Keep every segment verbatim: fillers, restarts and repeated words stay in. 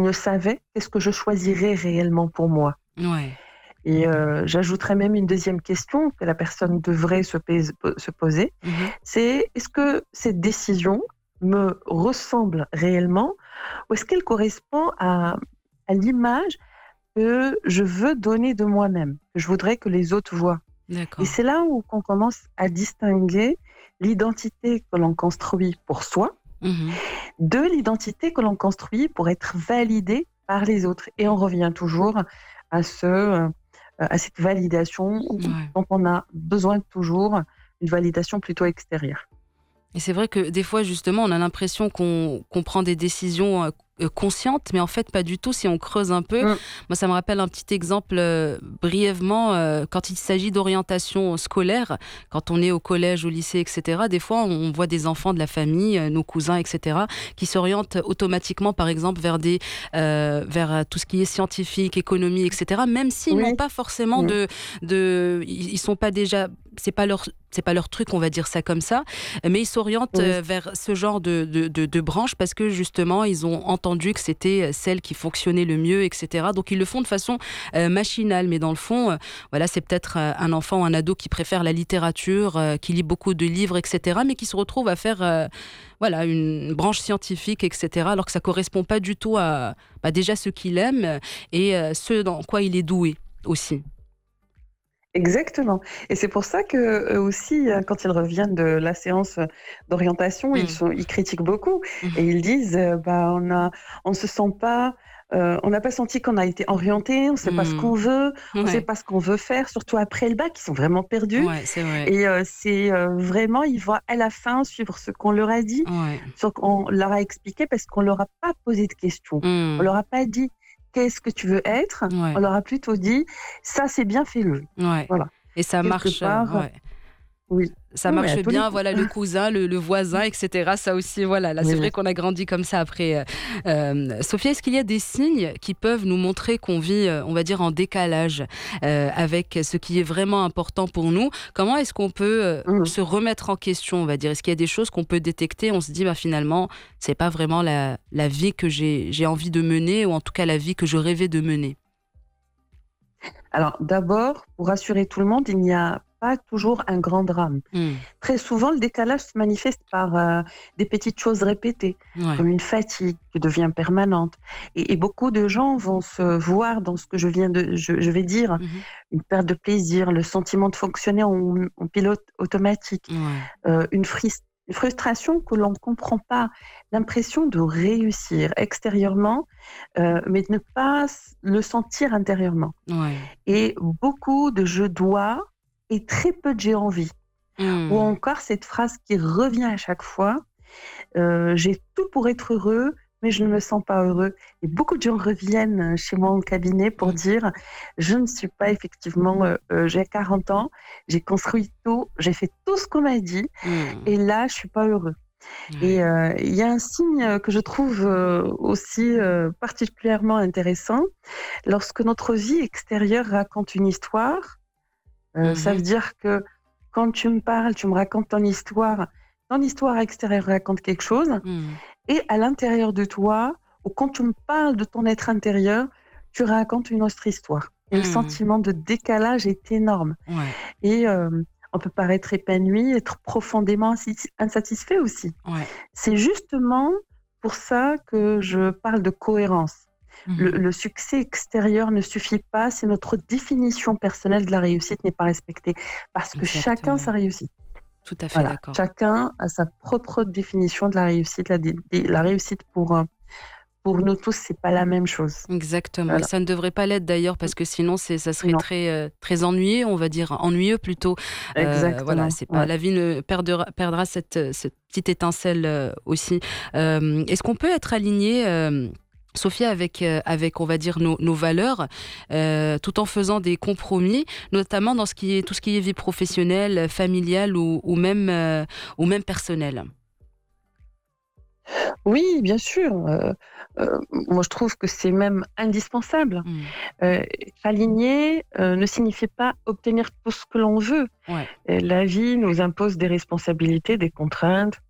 il ne savait qu'est-ce que je choisirais réellement pour moi. Ouais. Et euh, j'ajouterais même une deuxième question que la personne devrait se, pais- se poser, Mmh. c'est est-ce que cette décision me ressemble réellement ou est-ce qu'elle correspond à, à l'image que je veux donner de moi-même, que je voudrais que les autres voient. Et D'accord. c'est là où on commence à distinguer l'identité que l'on construit pour soi Mmh. de l'identité que l'on construit pour être validée par les autres. Et on revient toujours à, ce, euh, à cette validation Ouais. dont on a besoin toujours, une validation plutôt extérieure. Et c'est vrai que des fois, justement, on a l'impression qu'on qu'on prend des décisions euh, euh, conscientes, mais en fait, pas du tout si on creuse un peu. Mm. Moi, ça me rappelle un petit exemple euh, brièvement, euh, quand il s'agit d'orientation scolaire, quand on est au collège, au lycée, et cetera. Des fois, on voit des enfants de la famille, euh, nos cousins, et cetera, qui s'orientent automatiquement, par exemple, vers, des, euh, vers euh, tout ce qui est scientifique, économie, et cetera, même s'ils n'ont Oui. pas forcément Mm. de... de ils ils sont pas déjà... C'est pas leur, c'est pas leur truc, on va dire ça comme ça, mais ils s'orientent Oui. euh, vers ce genre de, de, de, de branche parce que justement ils ont entendu que c'était celle qui fonctionnait le mieux, et cetera. Donc ils le font de façon euh, machinale, mais dans le fond, euh, voilà, c'est peut-être euh, un enfant ou un ado qui préfère la littérature, euh, qui lit beaucoup de livres, et cetera, mais qui se retrouve à faire euh, voilà, une branche scientifique, et cetera, alors que ça correspond pas du tout à bah, déjà ce qu'il aime et euh, ce dans quoi il est doué aussi. Exactement. Et c'est pour ça que eux aussi, euh, quand ils reviennent de la séance euh, d'orientation, ils Mm. sont, ils critiquent beaucoup et Mm. ils disent, euh, bah, on a, on se sent pas, euh, on n'a pas senti qu'on a été orienté, on sait pas ce qu'on Mm. veut, on sait Ouais, pas ce qu'on veut faire, surtout après le bac, ils sont vraiment perdus. ouais, c'est vrai. Et euh, c'est euh, vraiment, ils vont à la fin suivre ce qu'on leur a dit, Ouais. ce qu'on leur a expliqué, parce qu'on leur a pas posé de questions. On Mm. leur a pas dit qu'est-ce que tu veux être. On Ouais. leur a plutôt dit ça c'est bien, fais-le. Ouais. Voilà. Et ça Quelque marche, euh, part, ouais. oui. Ça Oui, mais marche à tous les bien, coups. voilà, le cousin, le, le voisin, et cetera. Ça aussi, voilà, là, c'est Oui. vrai qu'on a grandi comme ça après. Euh, euh, Sophia, est-ce qu'il y a des signes qui peuvent nous montrer qu'on vit, euh, on va dire, en décalage euh, avec ce qui est vraiment important pour nous? Comment est-ce qu'on peut euh, Mmh. se remettre en question, on va dire? Est-ce qu'il y a des choses qu'on peut détecter? On se dit, bah, finalement, c'est pas vraiment la, la vie que j'ai, j'ai envie de mener, ou en tout cas la vie que je rêvais de mener. Alors d'abord, pour rassurer tout le monde, il n'y a pas toujours un grand drame. Hmm. Très souvent, le décalage se manifeste par euh, des petites choses répétées, Ouais. comme une fatigue qui devient permanente. Et, et beaucoup de gens vont se voir dans ce que je viens de, je, je vais dire, Mhm. une perte de plaisir, le sentiment de fonctionner en, en pilote automatique, Ouais. euh, une, fris- une frustration que l'on ne comprend pas, l'impression de réussir extérieurement, euh, mais de ne pas s- le sentir intérieurement. Ouais. Et beaucoup de je dois et très peu de j'ai envie. Ou Hmm. encore cette phrase qui revient à chaque fois, euh, j'ai tout pour être heureux, mais je ne me sens pas heureux. Et beaucoup de gens reviennent chez moi au cabinet pour Hmm. dire, je ne suis pas effectivement, euh, euh, j'ai quarante ans, j'ai construit tout, j'ai fait tout ce qu'on m'a dit, Hmm. et là, je suis pas heureux. Ouais. Et euh, il y a un signe que je trouve euh, aussi euh, particulièrement intéressant, lorsque notre vie extérieure raconte une histoire. Euh, ça veut Mhm. dire que quand tu me parles, tu me racontes ton histoire, ton histoire extérieure raconte quelque chose, Hmm. et à l'intérieur de toi, ou quand tu me parles de ton être intérieur, tu racontes une autre histoire. Et le Hmm. sentiment de décalage est énorme. Ouais. Et euh, on peut paraître épanoui, être profondément insi- insatisfait aussi. Ouais. C'est justement pour ça que je parle de cohérence. Le, Mhm. le succès extérieur ne suffit pas si notre définition personnelle de la réussite n'est pas respectée. Parce que chacun Exactement. sa réussite. Tout à fait Voilà. d'accord. Chacun a sa propre définition de la réussite. La, dé- la réussite pour, euh, pour nous tous, c'est pas la même chose. Exactement. Et Voilà. ça ne devrait pas l'être d'ailleurs parce que sinon c'est ça serait Non, très euh, très ennuyé, on va dire ennuyeux plutôt. Euh, voilà, exactement. c'est pas Ouais. la vie ne perdra perdra cette euh, cette petite étincelle euh, aussi. Euh, est-ce qu'on peut être aligné euh, Sophia, avec, euh, avec, on va dire, nos, nos valeurs, euh, tout en faisant des compromis, notamment dans ce qui est, tout ce qui est vie professionnelle, familiale ou, ou, même, euh, ou même personnelle. Oui, bien sûr. Euh, euh, moi, je trouve que c'est même indispensable. Mm. Euh, être aligné euh, ne signifie pas obtenir tout ce que l'on veut. Ouais. Et la vie nous impose des responsabilités, des contraintes,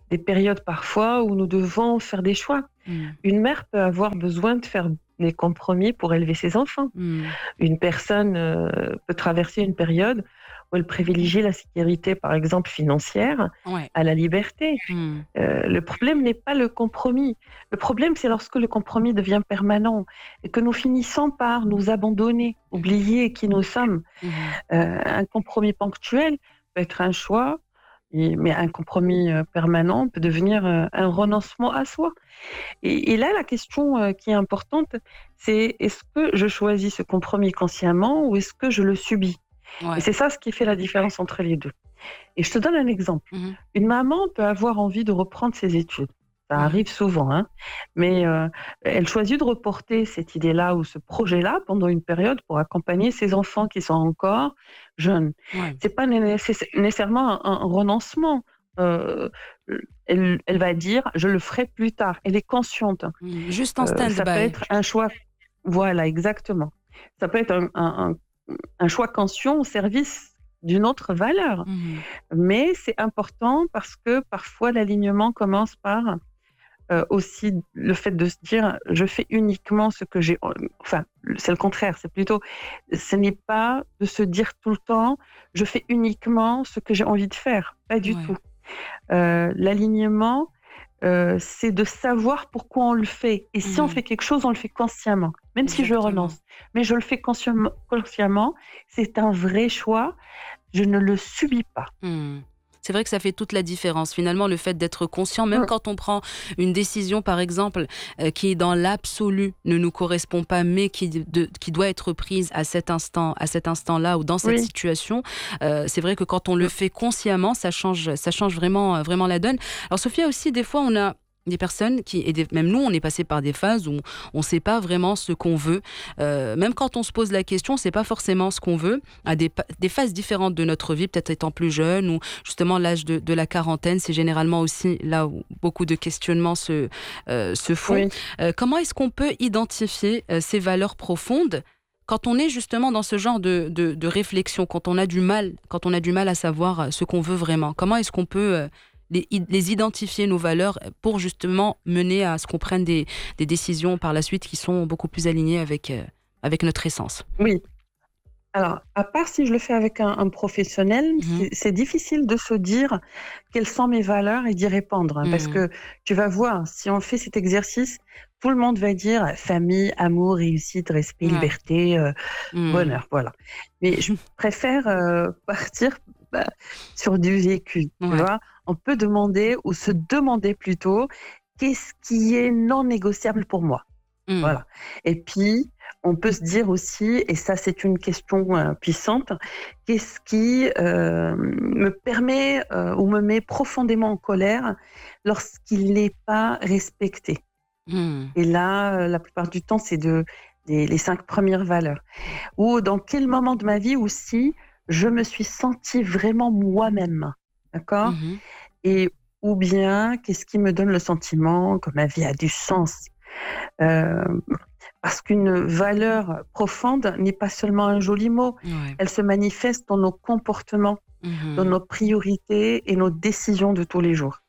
des périodes parfois où nous devons faire des choix. Mmh. Une mère peut avoir besoin de faire des compromis pour élever ses enfants. Mmh. Une personne euh, peut traverser une période où elle privilégie la sécurité, par exemple financière, Ouais. à la liberté. Mmh. Euh, le problème n'est pas le compromis. Le problème, c'est lorsque le compromis devient permanent et que nous finissons par nous abandonner, oublier qui nous sommes. Mmh. Euh, un compromis ponctuel peut être un choix, et- mais un compromis euh, permanent peut devenir euh, un renoncement à soi. Et, et là, la question euh, qui est importante, c'est est-ce que je choisis ce compromis consciemment ou est-ce que je le subis? Et Ouais. c'est ça ce qui fait la différence entre les deux. Et je te donne un exemple. Mmh. Une maman peut avoir envie de reprendre ses études. Ça Mmh. arrive souvent, hein. Mais euh, elle choisit de reporter cette idée-là ou ce projet-là pendant une période pour accompagner ses enfants qui sont encore jeunes. Ouais. C'est pas nécess- nécessairement un, un renoncement. Euh, elle, elle va dire, je le ferai plus tard. Elle est consciente. Mmh. Juste en Euh, ça peut stand-by. être un choix. Voilà, exactement. Ça peut être un, un- un- un choix conscient au service d'une autre valeur. Mmh. Mais c'est important parce que parfois l'alignement commence par euh, aussi le fait de se dire je fais uniquement ce que j'ai. Enfin, c'est le contraire, c'est plutôt ce n'est pas de se dire tout le temps je fais uniquement ce que j'ai envie de faire. Pas du Ouais. tout. Euh, l'alignement, euh, c'est de savoir pourquoi on le fait. Et si on Mmh. fait quelque chose, on le fait consciemment, même si je Exactement. renonce. Mais je le fais consciemment, consciemment. C'est un vrai choix. Je ne le subis pas. Mmh. C'est vrai que ça fait toute la différence. Finalement, le fait d'être conscient, même Mm. quand on prend une décision, par exemple, euh, qui dans l'absolu ne nous correspond pas, mais qui, de- qui doit être prise à cet instant, à cet instant-là ou dans cette Oui. situation, euh, c'est vrai que quand on le Mm. fait consciemment, ça change, ça change vraiment, euh, vraiment la donne. Alors, Sophia, aussi, des fois, on a des personnes qui, et des- même nous, on est passé par des phases où on ne sait pas vraiment ce qu'on veut. Euh, même quand on se pose la question, on ne sait pas forcément ce qu'on veut. À des, pa- des phases différentes de notre vie, peut-être étant plus jeune ou justement l'âge de, de la quarantaine, c'est généralement aussi là où beaucoup de questionnements se, euh, se font. Oui. Euh, comment est-ce qu'on peut identifier euh, ces valeurs profondes quand on est justement dans ce genre de, de, de réflexion, quand on a du mal, quand on a du mal à savoir euh, ce qu'on veut vraiment? Comment est-ce qu'on peut euh, les, les identifier, nos valeurs, pour justement mener à ce qu'on prenne des, des décisions par la suite qui sont beaucoup plus alignées avec, euh, avec notre essence? Oui. Alors, à part si je le fais avec un, un professionnel, Mhm. c'est c'est difficile de se dire quelles sont mes valeurs et d'y répondre. Hein, parce Mhm. que tu vas voir, si on fait cet exercice, tout le monde va dire famille, amour, réussite, respect, Ouais. liberté, euh, Mhm. bonheur. Voilà. Mais je préfère euh, partir bah, sur du vécu. Tu Ouais. vois, on peut demander ou se demander plutôt qu'est-ce qui est non négociable pour moi. Mhm. Voilà. Et puis, on peut se dire aussi, et ça c'est une question euh, puissante, qu'est-ce qui euh, me permet euh, ou me met profondément en colère lorsqu'il n'est pas respecté. Mhm. Et là, euh, la plupart du temps, c'est de, des- les cinq premières valeurs. Ou dans quel moment de ma vie aussi je me suis sentie vraiment moi-même. D'accord? Mhm. Et ou bien, qu'est-ce qui me donne le sentiment que ma vie a du sens? Euh, Parce qu'une valeur profonde n'est pas seulement un joli mot, Ouais. elle se manifeste dans nos comportements, dans Mhm. nos priorités et nos décisions de tous les jours.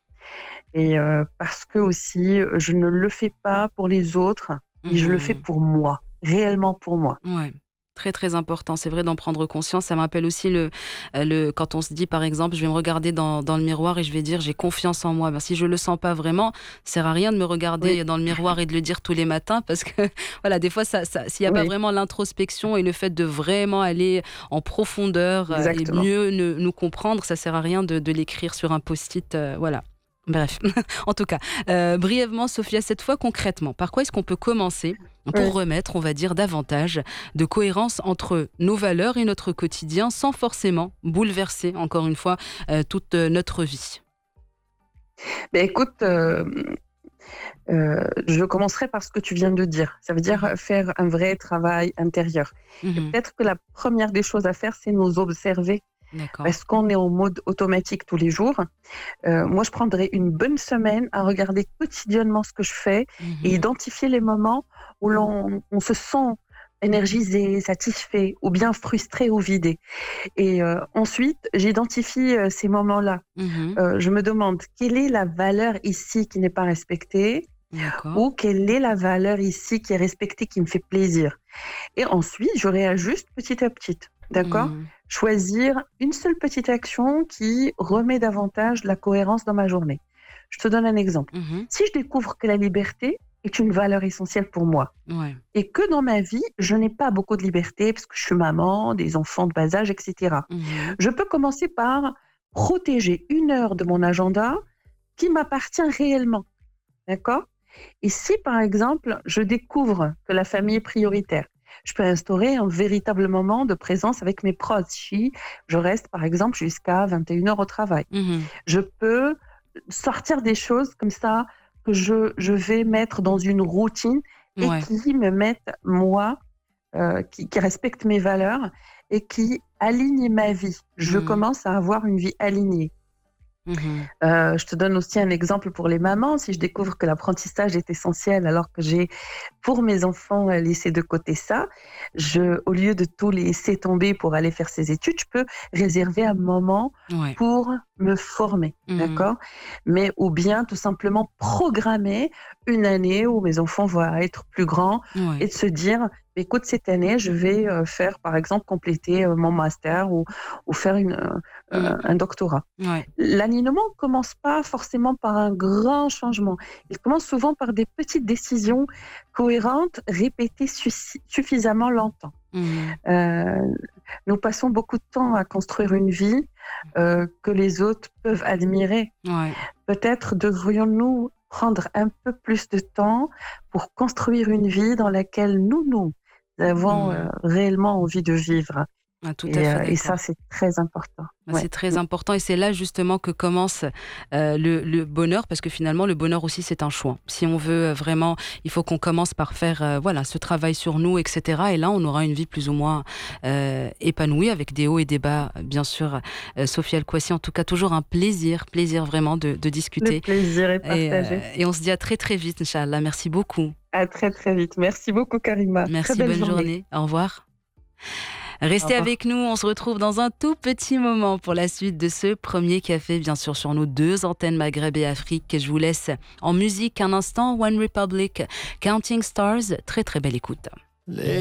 Et euh, parce que aussi, je ne le fais pas pour les autres, mais je le fais Mhm. pour moi, réellement pour moi. Ouais. Très, très important. C'est vrai d'en prendre conscience. Ça me rappelle aussi le, euh, le, quand on se dit, par exemple, je vais me regarder dans, dans le miroir et je vais dire, j'ai confiance en moi. Ben, si je le sens pas vraiment, ça sert à rien de me regarder Oui, dans le miroir et de le dire tous les matins parce que, voilà, des fois, ça, ça, s'il n'y a pas oui, vraiment l'introspection et le fait de vraiment aller en profondeur euh, et exactement. mieux ne- nous comprendre, ça sert à rien de, de l'écrire sur un post-it. euh, voilà. Bref, en tout cas, euh, brièvement, Sophia, cette fois concrètement, par quoi est-ce qu'on peut commencer pour Oui. remettre, on va dire, davantage de cohérence entre nos valeurs et notre quotidien sans forcément bouleverser, encore une fois, euh, toute euh, notre vie? Ben écoute, euh, euh, je commencerai par ce que tu viens de dire. Ça veut dire Mhm. faire un vrai travail intérieur. Et Mhm. peut-être que la première des choses à faire, c'est nous observer D'accord. parce qu'on est en mode automatique tous les jours. Euh, moi, je prendrais une bonne semaine à regarder quotidiennement ce que je fais et Mhm. identifier les moments où l'on on se sent énergisé, satisfait, ou bien frustré ou vidé. Et euh, ensuite, j'identifie euh, ces moments-là. Mhm. Euh, je me demande quelle est la valeur ici qui n'est pas respectée, D'accord. ou quelle est la valeur ici qui est respectée, qui me fait plaisir. Et ensuite, je réajuste petit à petit. D'accord? Mhm. Choisir une seule petite action qui remet davantage la cohérence dans ma journée. Je te donne un exemple. Mhm. Si je découvre que la liberté est une valeur essentielle pour moi Ouais. et que dans ma vie, je n'ai pas beaucoup de liberté parce que je suis maman, des enfants de bas âge, et cetera, Mhm. je peux commencer par protéger une heure de mon agenda qui m'appartient réellement. D'accord? Et si, par exemple, je découvre que la famille est prioritaire, je peux instaurer un véritable moment de présence avec mes proches. Si je reste, par exemple, jusqu'à vingt et une heures au travail, Mhm. je peux sortir des choses comme ça que je, je vais mettre dans une routine et Ouais. qui me mettent, moi, euh, qui, qui respectent mes valeurs et qui alignent ma vie. Je Mhm. commence à avoir une vie alignée. Mhm. Euh, je te donne aussi un exemple pour les mamans. Si je découvre que l'apprentissage est essentiel alors que j'ai, pour mes enfants, euh, laissé de côté ça, je, au lieu de tout laisser tomber pour aller faire ses études, je peux réserver un moment Ouais. pour me former, Mhm. d'accord? Mais ou bien tout simplement programmer une année où mes enfants vont être plus grands et Ouais. de se dire, écoute, cette année, je vais euh, faire, par exemple, compléter euh, mon master ou, ou faire une, euh, euh, Mhm. un doctorat. Ouais. L'alignement ne commence pas forcément par un grand changement. Il commence souvent par des petites décisions cohérentes, répétées su- suffisamment longtemps. Mhm. Euh, Nous passons beaucoup de temps à construire une vie euh, que les autres peuvent admirer. Ouais. Peut-être devrions-nous prendre un peu plus de temps pour construire une vie dans laquelle nous, nous avons euh, Mhm. réellement envie de vivre. Ah, tout à Et, fait euh, et ça, d'accord. c'est très important. Ah, Ouais. c'est très important et c'est là justement que commence euh, le, le bonheur parce que finalement le bonheur aussi c'est un choix. Si on veut euh, vraiment, il faut qu'on commence par faire euh, voilà ce travail sur nous, et cetera. Et là on aura une vie plus ou moins euh, épanouie avec des hauts et des bas, bien sûr. Euh, Sophie El-Kouassi, en tout cas toujours un plaisir, plaisir vraiment de, de Le discuter plaisir est et, partagé. euh, et on se dit à très très vite, Inch'Allah. Merci beaucoup. À très très vite. Merci beaucoup Karima. Très Merci, belle bonne journée. journée. Au revoir. Au Restez revoir. avec nous, on se retrouve dans un tout petit moment pour la suite de ce premier café, bien sûr, sur nos deux antennes Maghreb et Afrique. Je vous laisse en musique un instant, One Republic, Counting Stars, très très belle écoute.